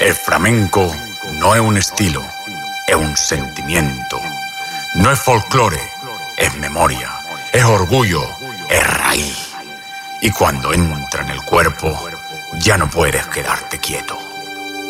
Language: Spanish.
El flamenco no es un estilo, es un sentimiento. No es folclore, es memoria, es orgullo, es raíz. Y cuando entra en el cuerpo, ya no puedes quedarte quieto.